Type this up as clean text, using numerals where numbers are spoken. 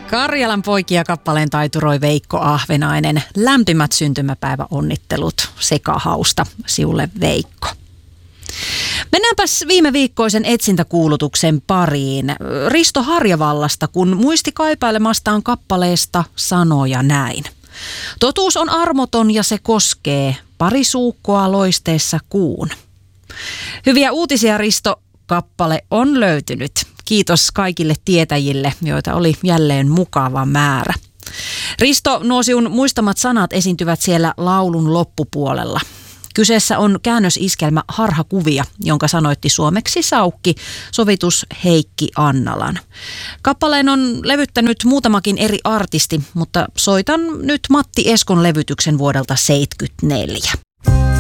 Karjalan poikia kappaleen taituroi Veikko Ahvenainen. Lämpimät syntymäpäiväonnittelut Sekahausta siulle Veikko. Mennäänpäs viime viikkoisen etsintäkuulutuksen pariin. Risto Harjavallasta, kun muisti kaipailemastaan kappaleesta sanoja näin. Totuus on armoton ja se koskee parisuukkoa loisteessa kuun. Hyviä uutisia, Risto. Kappale on löytynyt. Kiitos kaikille tietäjille, joita oli jälleen mukava määrä. Risto, nuo sinun muistamat sanat esiintyvät siellä laulun loppupuolella. Kyseessä on käännösiskelmä Harhakuvia, jonka sanoitti suomeksi Saukki, sovitus Heikki Annalan. Kappaleen on levyttänyt muutamakin eri artisti, mutta soitan nyt Matti Eskon levytyksen vuodelta 1974.